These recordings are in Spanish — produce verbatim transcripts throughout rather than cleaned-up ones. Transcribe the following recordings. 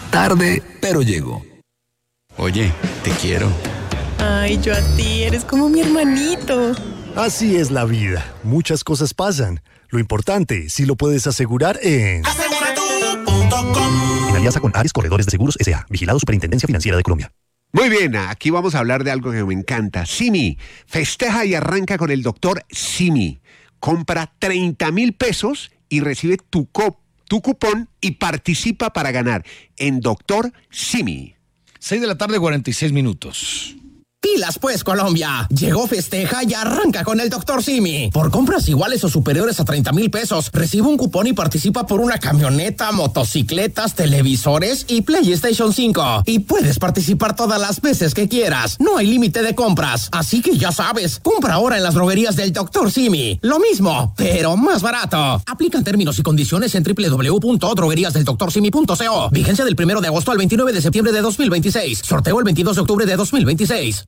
Tarde, pero llego. Oye, te quiero. Ay, yo a ti, eres como mi hermanito. Así es la vida. Muchas cosas pasan. Lo importante, si lo puedes asegurar en... asegura tú punto com. En alianza con Ares Corredores de Seguros S A. Vigilado Superintendencia Financiera de Colombia. Muy bien, aquí vamos a hablar de algo que me encanta. Simi, festeja y arranca con el doctor Simi. Compra treinta mil pesos y recibe tu, cop, tu cupón y participa para ganar en doctor Simi. seis de la tarde, cuarenta y seis minutos. Pilas pues, Colombia. Llegó, festeja y arranca con el doctor Simi. Por compras iguales o superiores a treinta mil pesos, recibe un cupón y participa por una camioneta, motocicletas, televisores y PlayStation cinco. Y puedes participar todas las veces que quieras. No hay límite de compras. Así que ya sabes, compra ahora en las droguerías del doctor Simi. Lo mismo, pero más barato. Aplican términos y condiciones en doble u doble u doble u punto droguerías del doctor simi punto co. Vigencia del primero de agosto al veintinueve de septiembre de dos mil veintiséis. Sorteo el veintidós de octubre de dos mil veintiséis.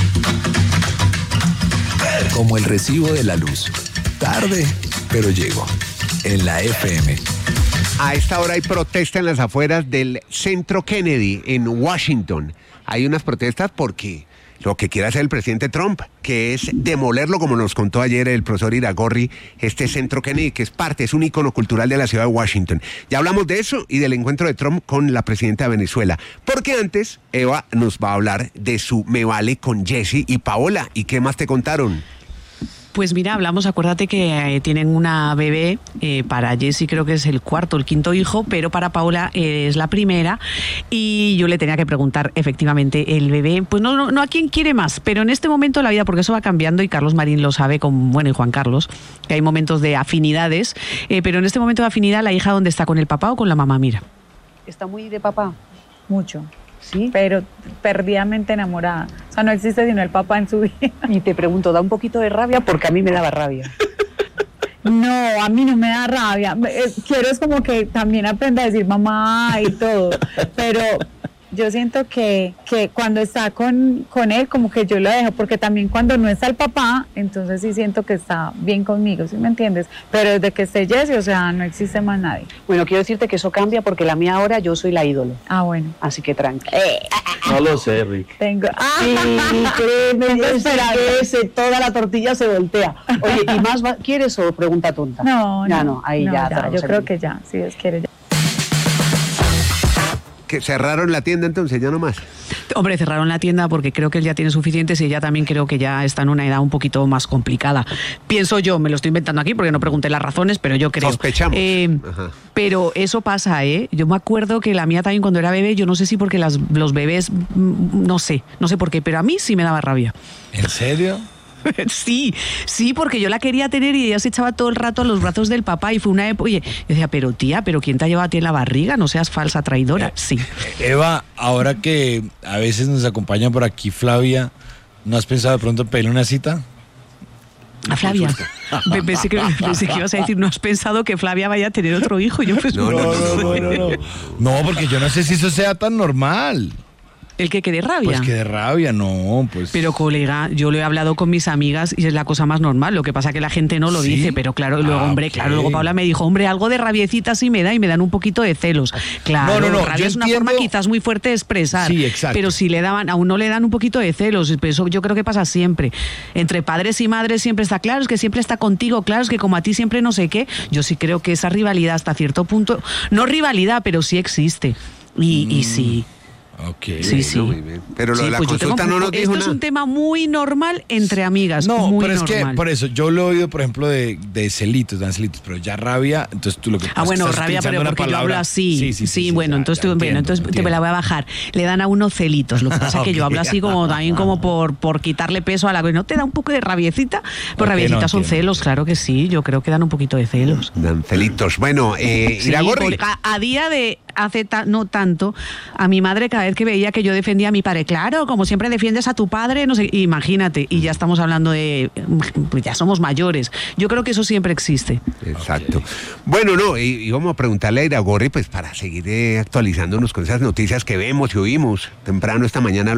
Como el recibo de la luz. Tarde, pero llego. En la F M. A esta hora hay protesta en las afueras del Centro Kennedy en Washington. Hay unas protestas porque lo que quiere hacer el presidente Trump, que es demolerlo, como nos contó ayer el profesor Iragorri, este Centro Kennedy, que es parte, es un ícono cultural de la ciudad de Washington. Ya hablamos de eso y del encuentro de Trump con la presidenta de Venezuela. Porque antes, Eva nos va a hablar de su Me Vale con Jessy y Paola. ¿Y qué más te contaron? Pues mira, hablamos, acuérdate que eh, tienen una bebé, eh, para Jessy creo que es el cuarto o el quinto hijo, pero para Paola eh, es la primera, y yo le tenía que preguntar, efectivamente, el bebé, pues no, no, no a quién quiere más, pero en este momento de la vida, porque eso va cambiando y Carlos Marín lo sabe, con, bueno, y Juan Carlos, que hay momentos de afinidades, eh, pero en este momento de afinidad, la hija, ¿dónde está? ¿Con el papá o con la mamá? Mira. ¿Está muy de papá? Mucho. ¿Sí? Pero perdidamente enamorada. O sea, no existe sino el papá en su vida. Y te pregunto, ¿da un poquito de rabia? Porque a mí me daba rabia. No, a mí no me da rabia. Quiero es como que también aprenda a decir mamá y todo. Pero yo siento que, que cuando está con, con él, como que yo lo dejo, porque también cuando no está el papá, entonces sí siento que está bien conmigo, ¿sí me entiendes? Pero desde que esté Jessy, o sea, no existe más nadie. Bueno, quiero decirte que eso cambia porque la mía ahora yo soy la ídolo. Ah, bueno. Así que tranqui. Eh, no lo sé, Rick. Tengo... Ah, sí, créeme, yo sé que ese, toda la tortilla se voltea. Oye, ¿y más va, quieres o pregunta tonta? No, ya no, no, ahí no, ya. ya yo creo que ya, si Dios quiere ya. Que cerraron la tienda entonces, ya no más. Hombre, cerraron la tienda porque creo que él ya tiene suficientes y ella también creo que ya está en una edad un poquito más complicada. Pienso yo, me lo estoy inventando aquí porque no pregunté las razones, pero yo creo. Sospechamos. Eh, pero eso pasa, ¿eh? Yo me acuerdo que la mía también cuando era bebé, yo no sé si porque las, los bebés, no sé, no sé por qué, pero a mí sí me daba rabia. ¿En serio? Sí, sí, porque yo la quería tener y ella se echaba todo el rato a los brazos del papá y fue una época, oye, yo decía, pero tía, ¿pero quién te ha llevado a ti en la barriga? No seas falsa traidora. Sí. Eva, ahora que a veces nos acompaña por aquí Flavia, ¿no has pensado de pronto en pedirle una cita? A Flavia. Pensé que, pensé que ibas a decir, ¿no has pensado que Flavia vaya a tener otro hijo? Yo pues, no, no, no, no, no, no. No, porque yo no sé si eso sea tan normal. ¿El que quede rabia? Pues que de rabia, no, pues... Pero colega, yo lo he hablado con mis amigas y es la cosa más normal, lo que pasa que la gente no lo ¿Sí? dice, pero claro, luego, ah, hombre, okay. claro, luego Paula me dijo, hombre, algo de rabiecita sí me da y me dan un poquito de celos. Claro, no, no, no, rabia es entiendo... una forma quizás muy fuerte de expresar, sí, exacto. Pero si le daban, a uno le dan un poquito de celos, eso yo creo que pasa siempre. Entre padres y madres siempre está, claro, es que siempre está contigo, claro, es que como a ti siempre no sé qué, yo sí creo que esa rivalidad hasta cierto punto, no rivalidad, pero sí existe. Y, mm. y sí... Okay. Sí, sí. Pero lo sí, de la pues consulta tengo, no nos dijo esto nada. Es un tema muy normal entre amigas. No, muy pero es normal. que por eso yo lo he oído, por ejemplo, de, de celitos, dan celitos, pero ya rabia, entonces tú lo que Ah, bueno, es que rabia, pero porque yo hablo así. Sí, sí, sí, sí, sí bueno, ya, entonces, ya tú, entiendo, bueno, entonces te me la voy a bajar. Le dan a uno celitos. Lo que pasa es okay. que yo hablo así como también como por, por quitarle peso a la... ¿No te da un poco de rabiecita? Pues okay, rabiecitas no, son entiendo. celos, claro que sí. Yo creo que dan un poquito de celos. Dan celitos. Bueno, eh, sí, Iragorri. A, a día de hace ta, no tanto, a mi madre cada vez que veía que yo defendía a mi padre, claro, como siempre defiendes a tu padre, no sé, imagínate, y ya estamos hablando de, pues ya somos mayores. Yo creo que eso siempre existe. Exacto. Okay. Bueno, no, y, y vamos a preguntarle a Iragorri, pues para seguir eh, actualizándonos con esas noticias que vemos y oímos temprano esta mañana.